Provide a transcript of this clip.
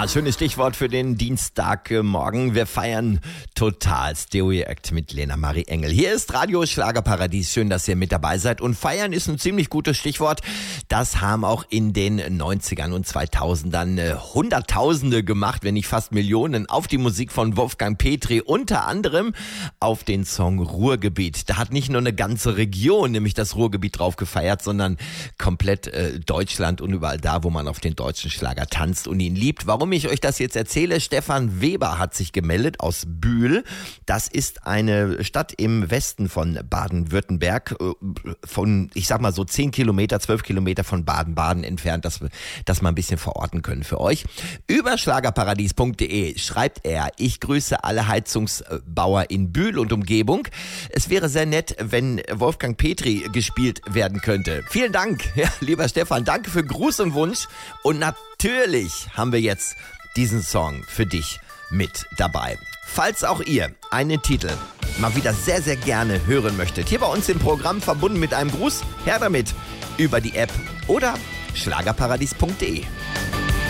Ja, schönes Stichwort für den Dienstagmorgen. Wir feiern total Stereo Act mit Lena Marie Engel. Hier ist Radio Schlagerparadies. Schön, dass ihr mit dabei seid. Und feiern ist ein ziemlich gutes Stichwort. Das haben auch in den 90ern und 2000ern Hunderttausende gemacht, wenn nicht fast Millionen, auf die Musik von Wolfgang Petri. Unter anderem auf den Song Ruhrgebiet. Da hat nicht nur eine ganze Region, nämlich das Ruhrgebiet, drauf gefeiert, sondern komplett Deutschland und überall da, wo man auf den deutschen Schlager tanzt und ihn liebt. Warum ich euch das jetzt erzähle, Stefan Weber hat sich gemeldet aus Bühl. Das ist eine Stadt im Westen von Baden-Württemberg, von, ich sag mal so 10 Kilometer, 12 Kilometer von Baden-Baden entfernt, dass wir das mal ein bisschen verorten können für euch. Über schlagerparadies.de schreibt er: Ich grüße alle Heizungsbauer in Bühl und Umgebung. Es wäre sehr nett, wenn Wolfgang Petri gespielt werden könnte. Vielen Dank, ja, lieber Stefan, danke für Gruß und Wunsch. Und natürlich haben wir jetzt diesen Song für dich mit dabei. Falls auch ihr einen Titel mal wieder sehr, sehr gerne hören möchtet, hier bei uns im Programm verbunden mit einem Gruß, her damit über die App oder schlagerparadies.de.